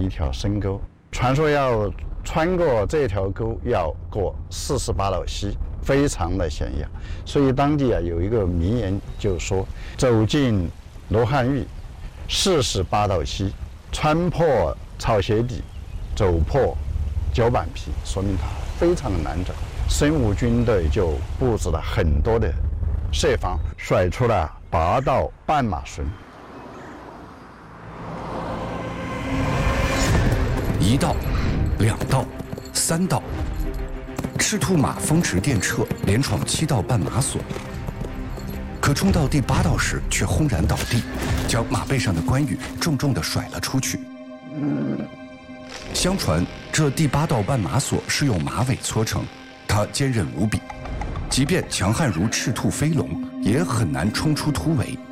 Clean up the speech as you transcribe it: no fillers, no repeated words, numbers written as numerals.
条深沟，传说要穿过这条沟要过48道溪，非常的险要。所以当地有一个名言，就是说走进罗汉峪，48道溪，穿破草鞋底，走破脚板皮，说明它非常的难走。申吴军队就布置了很多的设防，甩出了8道绊马绳。 1道、2道、3道，赤兔马风驰电掣，连闯7道绊马索。可冲到第8道时，却轰然倒地，将马背上的关羽重重地甩了出去。相传这第8道绊马索是用马尾搓成，它坚韧无比，即便强悍如赤兔飞龙，也很难冲出突围。